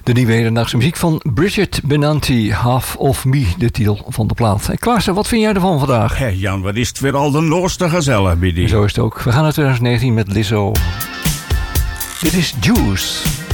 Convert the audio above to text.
De nieuwe hedendaagse muziek van Bridget Benanti, Half of Me, de titel van de plaat. Hey, Klaas, wat vind jij ervan vandaag? Hey Jan, wat is het weer al de nooste gezellig bij die. Zo is het ook. We gaan naar 2019 met Lizzo. Dit is Juice.